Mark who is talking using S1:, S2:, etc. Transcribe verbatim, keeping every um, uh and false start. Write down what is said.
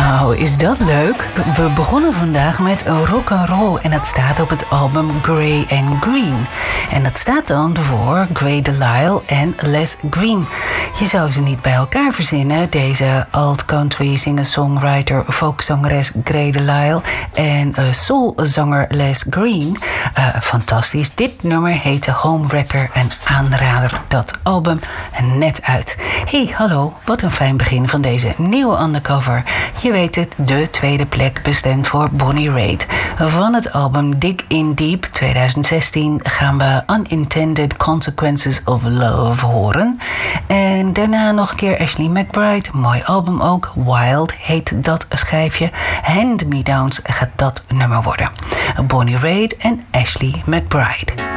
S1: Nou, is dat leuk? We begonnen vandaag met rock and roll en dat staat op het album Grey and Green. En dat staat dan voor Gray Delisle en Les Green. Je zou ze niet bij elkaar verzinnen, deze alt-country singer-songwriter, folkzangeres Gray Delisle en uh, soulzanger Les Green. Uh, fantastisch. Dit nummer heette Homewrecker, een aanrader, dat album net uit. Hey, hallo, wat een fijn begin van deze nieuwe Undercover. Je weet het, de tweede plek bestemd voor Bonnie Raitt. Van het album Dig in Deep twintig zestien gaan we Unintended Consequences of Love horen. En daarna nog een keer Ashley McBryde. Mooi album ook. Wild heet dat schijfje. Hand Me Downs gaat dat nummer worden. Bonnie Raitt en Ashley McBryde.